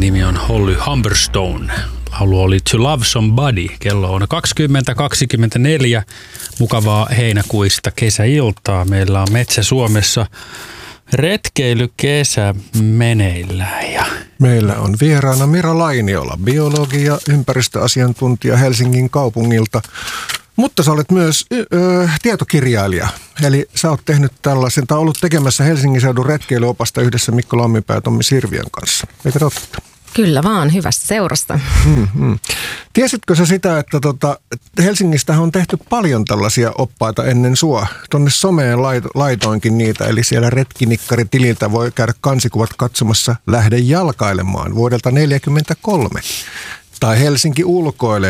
nimi on Holly Humberstone. Laulu oli To Love Somebody. Kello on 20.24. Mukavaa heinäkuista kesäiltaa. Meillä on Metsä Suomessa retkeilykesä meneillään. Meillä on vieraana Mira Lainiola, biologi ja ympäristöasiantuntija Helsingin kaupungilta. Mutta sä olet myös tietokirjailija, eli sä oot tehnyt tällaisen, tai ollut tekemässä Helsingin seudun retkeilyopasta yhdessä Mikko Lamminpää ja Tommi Sirviön kanssa. Eikö totta? Kyllä vaan, hyvästä seurasta. Tiesitkö sä sitä, että Helsingistähän on tehty paljon tällaisia oppaita ennen sua? Tuonne someen laitoinkin niitä, eli siellä retkinikaritililtä voi käydä kansikuvat katsomassa Lähde jalkailemaan vuodelta 1943. Tai Helsinki ulkoilee